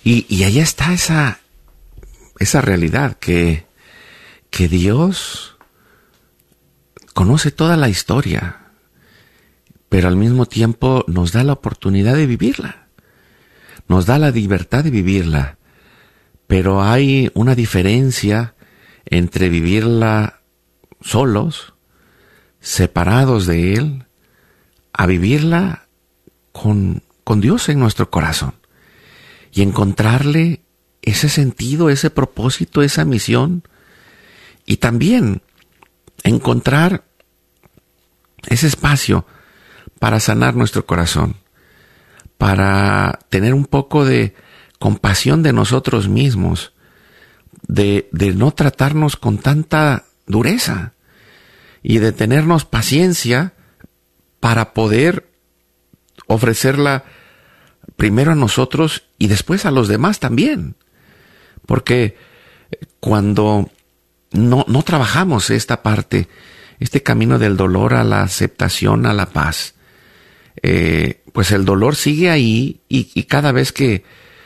Y ahí está esa realidad que Dios conoce toda la historia, pero al mismo tiempo nos da la oportunidad de vivirla, nos da la libertad de vivirla, pero hay una diferencia entre vivirla solos, separados de Él, a vivirla con Dios en nuestro corazón y encontrarle ese sentido, ese propósito, esa misión, y también encontrar ese espacio para sanar nuestro corazón, para tener un poco de compasión de nosotros mismos, de no tratarnos con tanta dureza y de tenernos paciencia para poder ofrecerla primero a nosotros y después a los demás también. Porque cuando no trabajamos esta parte, este camino del dolor a la aceptación, a la paz, pues el dolor sigue ahí y cada vez que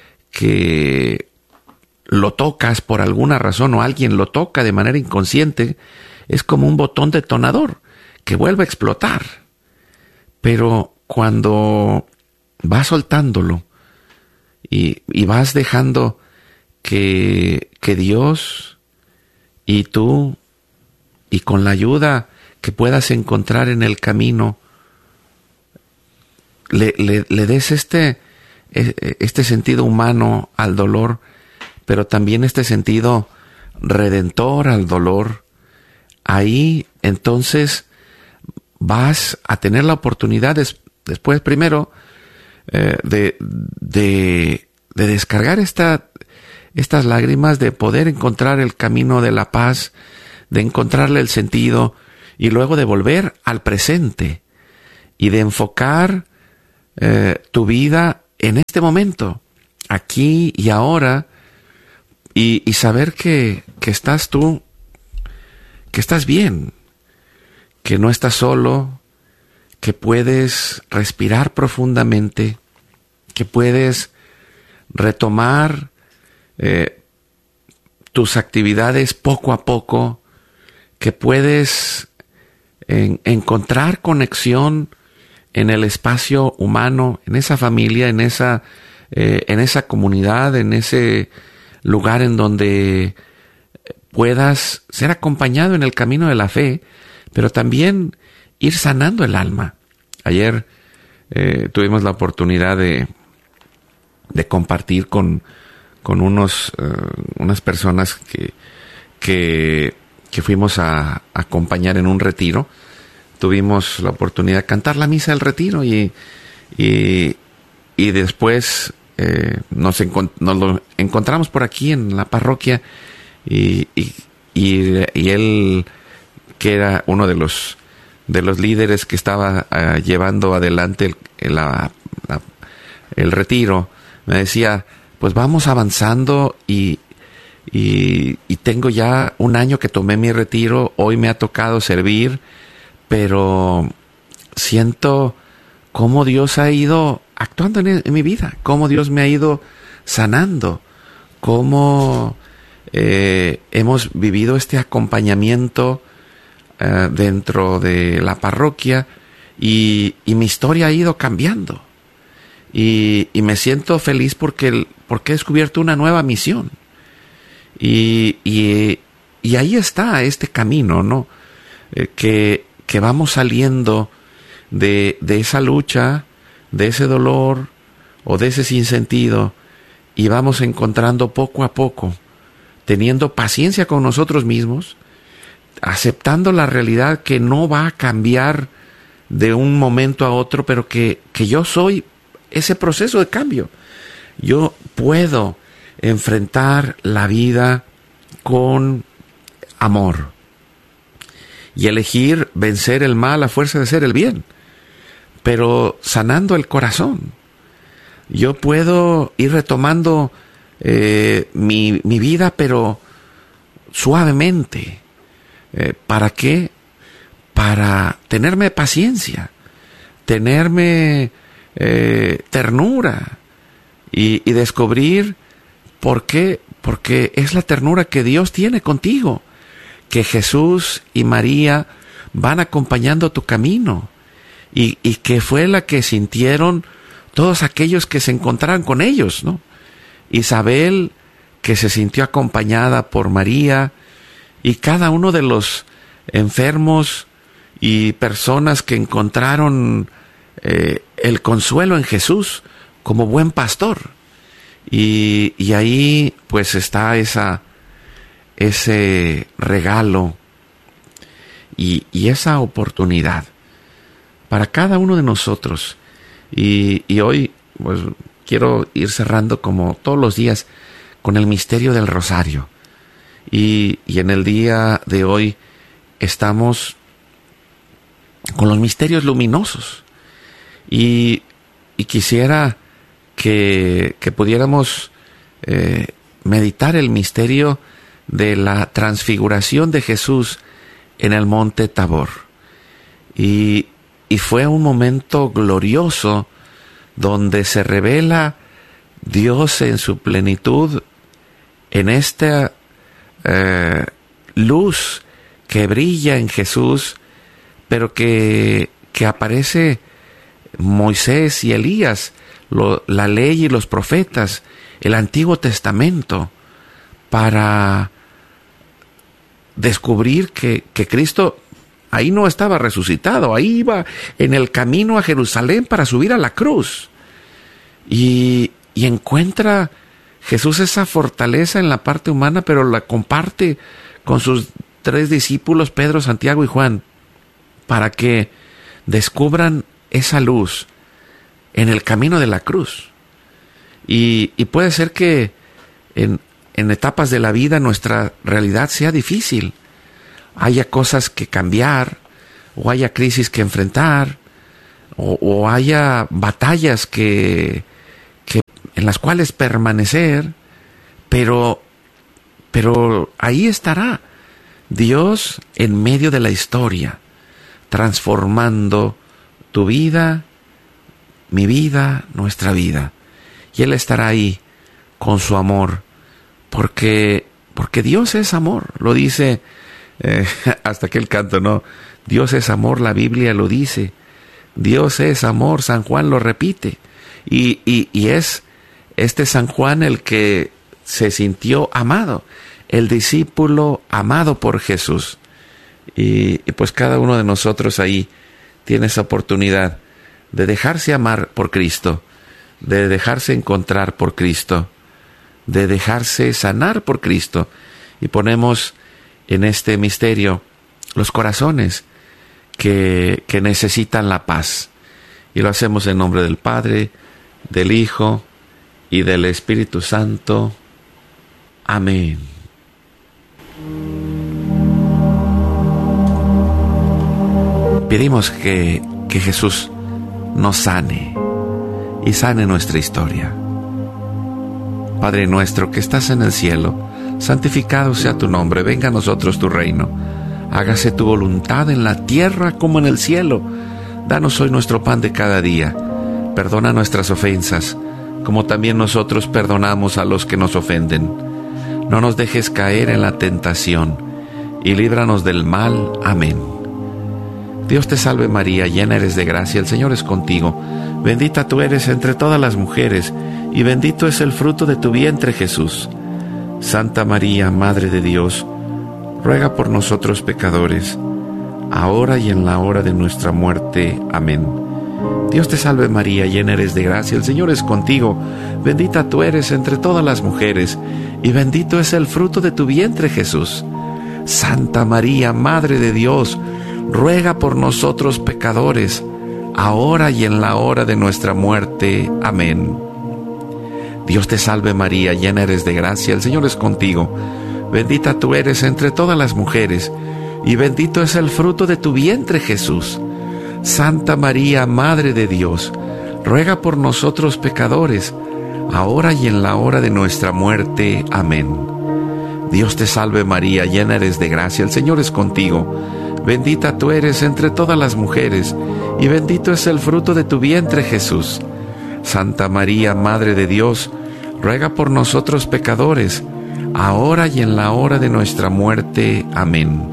lo tocas por alguna razón o alguien lo toca de manera inconsciente, es como un botón detonador que vuelve a explotar. Pero cuando vas soltándolo y vas dejando que Dios y tú, y con la ayuda que puedas encontrar en el camino, le des este sentido humano al dolor, pero también este sentido redentor al dolor, ahí entonces vas a tener la oportunidad después primero de descargar estas lágrimas, de poder encontrar el camino de la paz, de encontrarle el sentido y luego de volver al presente y de enfocar tu vida en este momento, aquí y ahora, y saber que estás tú, que estás bien, que no estás solo, que puedes respirar profundamente, que puedes retomar tus actividades poco a poco, que puedes encontrar conexión en el espacio humano, en esa familia, en esa comunidad, en ese lugar en donde puedas ser acompañado en el camino de la fe, pero también ir sanando el alma. Ayer tuvimos la oportunidad de compartir con unas personas que fuimos a acompañar en un retiro. Tuvimos la oportunidad de cantar la misa del retiro y después nos lo encontramos por aquí en la parroquia y él, que era uno de los líderes que estaba llevando adelante el retiro, me decía, pues vamos avanzando y tengo ya un año que tomé mi retiro, hoy me ha tocado servir, pero siento cómo Dios ha ido actuando en mi vida, cómo Dios me ha ido sanando, cómo hemos vivido este acompañamiento dentro de la parroquia y mi historia ha ido cambiando y me siento feliz porque he descubierto una nueva misión y ahí está este camino, ¿no? Que vamos saliendo de esa lucha, de ese dolor o de ese sinsentido y vamos encontrando poco a poco, teniendo paciencia con nosotros mismos, aceptando la realidad que no va a cambiar de un momento a otro, pero que yo soy ese proceso de cambio. Yo puedo enfrentar la vida con amor y elegir vencer el mal a fuerza de hacer el bien, pero sanando el corazón. Yo puedo ir retomando mi vida, pero suavemente. ¿Para qué? Para tenerme paciencia, tenerme ternura y descubrir ¿Por qué? Porque es la ternura que Dios tiene contigo, que Jesús y María van acompañando tu camino, y que fue la que sintieron todos aquellos que se encontraron con ellos, ¿no? Isabel, que se sintió acompañada por María, y cada uno de los enfermos y personas que encontraron el consuelo en Jesús como buen pastor. Y ahí pues está ese regalo y esa oportunidad para cada uno de nosotros. Y hoy pues quiero ir cerrando, como todos los días, con el misterio del rosario. Y en el día de hoy estamos con los misterios luminosos. Y quisiera que pudiéramos meditar el misterio de la transfiguración de Jesús en el monte Tabor. Y fue un momento glorioso donde se revela Dios en su plenitud, en esta luz que brilla en Jesús, pero que aparece Moisés y Elías, la ley y los profetas, el Antiguo Testamento, para descubrir que Cristo ahí no estaba resucitado, ahí iba en el camino a Jerusalén para subir a la cruz. Y encuentra Jesús esa fortaleza en la parte humana, pero la comparte con sus 3 discípulos, Pedro, Santiago y Juan, para que descubran esa luz en el camino de la cruz. Y puede ser que en etapas de la vida nuestra realidad sea difícil, haya cosas que cambiar, o haya crisis que enfrentar, o haya batallas en las cuales permanecer, pero ahí estará Dios en medio de la historia, transformando tu vida, mi vida, nuestra vida. Y Él estará ahí con su amor, porque Dios es amor. Lo dice hasta aquel canto, ¿no? Dios es amor, la Biblia lo dice. Dios es amor, San Juan lo repite. Y es este San Juan el que se sintió amado, el discípulo amado por Jesús. Y pues cada uno de nosotros ahí tiene esa oportunidad de dejarse amar por Cristo, de dejarse encontrar por Cristo, de dejarse sanar por Cristo. Y ponemos en este misterio los corazones que necesitan la paz. Y lo hacemos en nombre del Padre, del Hijo y del Espíritu Santo. Amén. Pedimos que Jesús nos sane y sane nuestra historia. Padre nuestro que estás en el cielo, santificado sea tu nombre, venga a nosotros tu reino. Hágase tu voluntad en la tierra como en el cielo. Danos hoy nuestro pan de cada día. Perdona nuestras ofensas, como también nosotros perdonamos a los que nos ofenden. No nos dejes caer en la tentación, y líbranos del mal. Amén. Dios te salve María, llena eres de gracia, el Señor es contigo. Bendita tú eres entre todas las mujeres, y bendito es el fruto de tu vientre, Jesús. Santa María, Madre de Dios, ruega por nosotros pecadores, ahora y en la hora de nuestra muerte. Amén. Dios te salve María, llena eres de gracia, el Señor es contigo. Bendita tú eres entre todas las mujeres, y bendito es el fruto de tu vientre, Jesús. Santa María, Madre de Dios, ruega por nosotros pecadores, ahora y en la hora de nuestra muerte. Amén. Dios te salve María, llena eres de gracia, el Señor es contigo. Bendita tú eres entre todas las mujeres, y bendito es el fruto de tu vientre, Jesús. Santa María, Madre de Dios, ruega por nosotros pecadores, ahora y en la hora de nuestra muerte. Amén. Dios te salve María, llena eres de gracia, el Señor es contigo. Bendita tú eres entre todas las mujeres, y bendito es el fruto de tu vientre, Jesús. Santa María, Madre de Dios, ruega por nosotros pecadores, ahora y en la hora de nuestra muerte. Amén.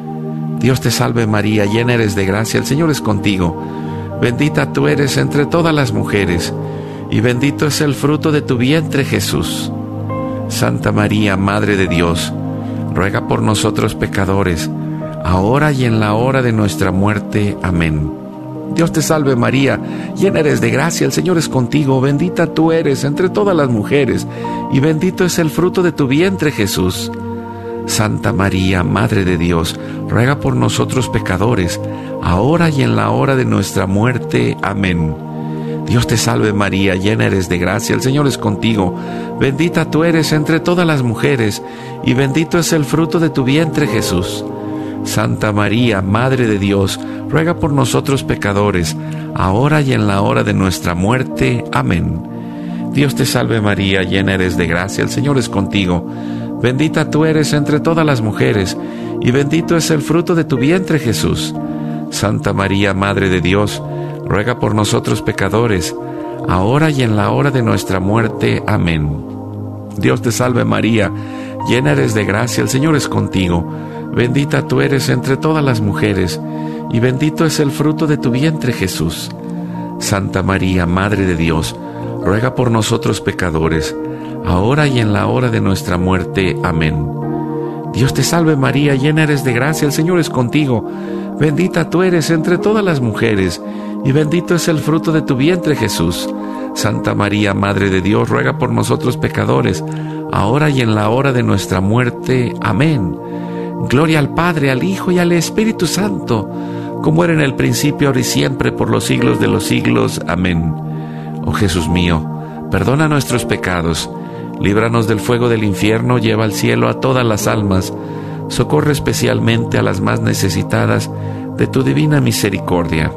Dios te salve María, llena eres de gracia, el Señor es contigo. Bendita tú eres entre todas las mujeres, y bendito es el fruto de tu vientre, Jesús. Santa María, Madre de Dios, ruega por nosotros pecadores, ahora y en la hora de nuestra muerte. Amén. Dios te salve María, llena eres de gracia, el Señor es contigo, bendita tú eres entre todas las mujeres, y bendito es el fruto de tu vientre, Jesús. Santa María, Madre de Dios, ruega por nosotros pecadores, ahora y en la hora de nuestra muerte. Amén. Dios te salve María, llena eres de gracia, el Señor es contigo, bendita tú eres entre todas las mujeres, y bendito es el fruto de tu vientre, Jesús. Santa María, Madre de Dios, ruega por nosotros pecadores, ahora y en la hora de nuestra muerte. Amén. Dios te salve María, llena eres de gracia, el Señor es contigo, bendita tú eres entre todas las mujeres, y bendito es el fruto de tu vientre, Jesús. Santa María, Madre de Dios, ruega por nosotros pecadores, ahora y en la hora de nuestra muerte. Amén. Dios te salve María, llena eres de gracia, el Señor es contigo, bendita tú eres entre todas las mujeres, y bendito es el fruto de tu vientre, Jesús. Santa María, Madre de Dios, ruega por nosotros pecadores, ahora y en la hora de nuestra muerte. Amén. Dios te salve María, llena eres de gracia, el Señor es contigo, bendita tú eres entre todas las mujeres, y bendito es el fruto de tu vientre, Jesús. Santa María, Madre de Dios, ruega por nosotros pecadores, ahora y en la hora de nuestra muerte. Amén. Gloria al Padre, al Hijo y al Espíritu Santo, como era en el principio, ahora y siempre, por los siglos de los siglos. Amén. Oh Jesús mío, perdona nuestros pecados, líbranos del fuego del infierno, lleva al cielo a todas las almas, socorre especialmente a las más necesitadas de tu divina misericordia.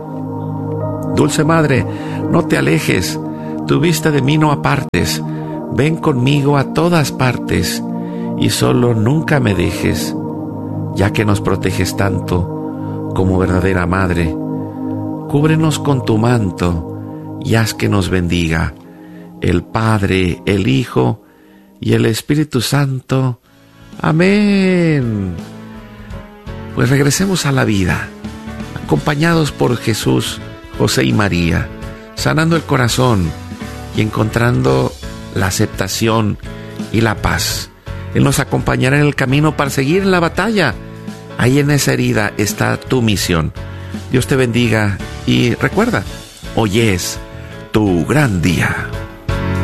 Dulce Madre, no te alejes, tu vista de mí no apartes, ven conmigo a todas partes, y solo nunca me dejes, ya que nos proteges tanto como verdadera Madre. Cúbrenos con tu manto y haz que nos bendiga el Padre, el Hijo y el Espíritu Santo. Amén. Pues regresemos a la vida, acompañados por Jesús, José y María, sanando el corazón y encontrando la aceptación y la paz. Él nos acompañará en el camino para seguir en la batalla. Ahí en esa herida está tu misión. Dios te bendiga y recuerda, hoy es tu gran día.